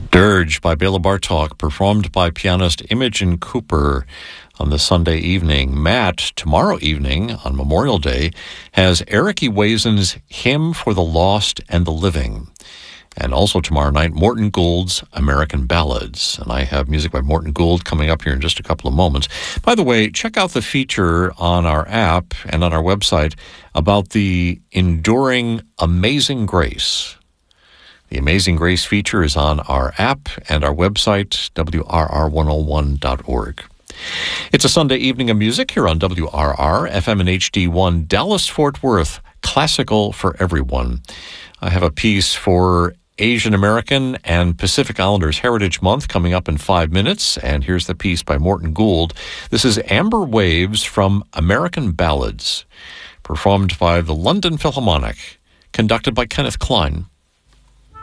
Dirge by Bela Bartok, performed by pianist Imogen Cooper on the Sunday evening. Matt, tomorrow evening, on Memorial Day, has Eric E. Wazen's Hymn for the Lost and the Living. And also tomorrow night, Morton Gould's American Ballads. And I have music by Morton Gould coming up here in just a couple of moments. By the way, check out the feature on our app and on our website about the Enduring Amazing Grace. The Amazing Grace feature is on our app and our website, WRR101.org. It's a Sunday evening of music here on WRR, FM and HD1, Dallas-Fort Worth, classical for everyone. I have a piece for Asian American and Pacific Islanders Heritage Month coming up in 5 minutes, and here's the piece by Morton Gould. This is Amber Waves from American Ballads, performed by the London Philharmonic, conducted by Kenneth Klein.